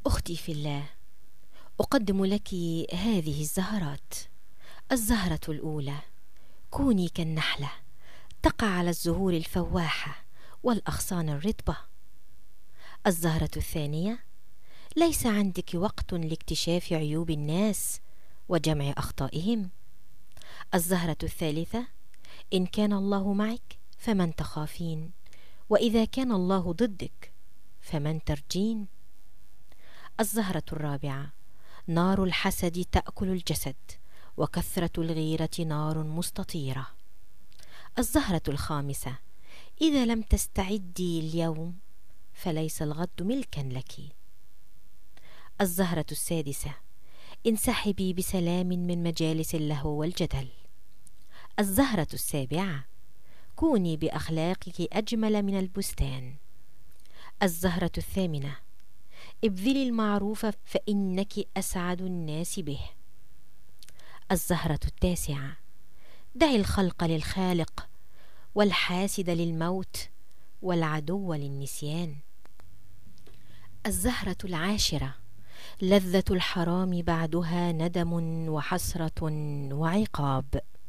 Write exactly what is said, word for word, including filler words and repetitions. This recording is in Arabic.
أختي في الله، أقدم لك هذه الزهرات. الزهرة الأولى: كوني كالنحلة تقع على الزهور الفواحة والأغصان الرطبة. الزهرة الثانية: ليس عندك وقت لاكتشاف عيوب الناس وجمع أخطائهم. الزهرة الثالثة: إن كان الله معك فمن تخافين، وإذا كان الله ضدك فمن ترجين. الزهرة الرابعة: نار الحسد تأكل الجسد، وكثرة الغيرة نار مستطيرة. الزهرة الخامسة: إذا لم تستعدي اليوم فليس الغد ملكا لك. الزهرة السادسة: انسحبي بسلام من مجالس اللهو والجدل. الزهرة السابعة: كوني بأخلاقك أجمل من البستان. الزهرة الثامنة: ابذلي المعروف فإنك أسعد الناس به. الزهرة التاسعة: دعي الخلق للخالق، والحاسد للموت، والعدو للنسيان. الزهرة العاشرة: لذة الحرام بعدها ندم وحسرة وعقاب.